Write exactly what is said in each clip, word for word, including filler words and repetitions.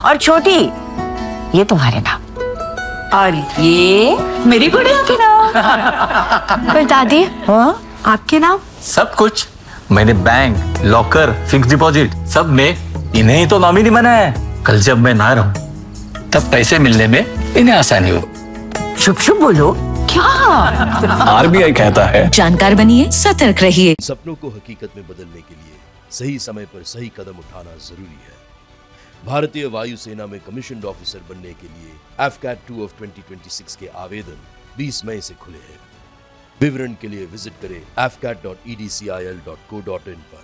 और छोटी ये तुम्हारे नाम, और ये मेरी गुड़िया के नाम। पर दादी, हाँ? आपके नाम? सब कुछ मैंने बैंक, लॉकर, फिक्स डिपॉजिट सब में इन्हें ही तो नॉमिनी बनाया है। कल जब मैं ना रहूं तब पैसे मिलने में इन्हें आसानी हो। शुभ शुभ बोलो। क्या? आरबीआई कहता है जानकार बनिए, सतर्क रहिए। सपनों को हकीकत में बदलने के लिए सही समय पर सही कदम उठाना जरूरी है। भारतीय वायुसेना में कमीशन्ड ऑफिसर बनने के लिए F cat two of twenty twenty six के आवेदन बीस मई से खुले हैं। विवरण के लिए विजिट करें F cat dot E D C I L dot co dot in पर।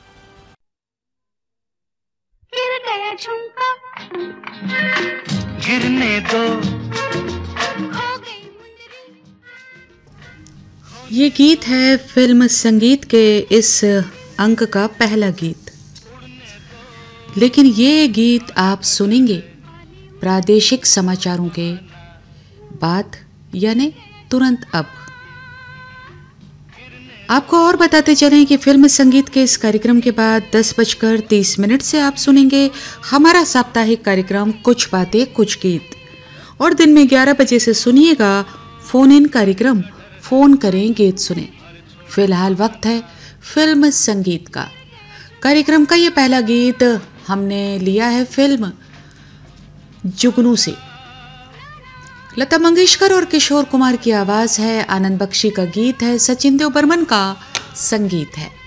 गिर गया झुमका, गिरने दो, हो गई मुंदरी। ये गीत है फिल्म संगीत के इस अंक का पहला गीत, लेकिन ये गीत आप सुनेंगे प्रादेशिक समाचारों के बाद, यानी तुरंत अब। आपको और बताते चलें कि फिल्म संगीत के इस कार्यक्रम के बाद दस बजकर तीस मिनट से आप सुनेंगे हमारा साप्ताहिक कार्यक्रम कुछ बातें कुछ गीत, और दिन में ग्यारह बजे से सुनिएगा फोन इन कार्यक्रम फोन करें गीत सुने। फिलहाल वक्त है फिल्म संगीत का। कार्यक्रम का ये पहला गीत हमने लिया है फिल्म जुगनू से। लता मंगेशकर और किशोर कुमार की आवाज है, आनंद बख्शी का गीत है, सचिन देव बर्मन का संगीत है।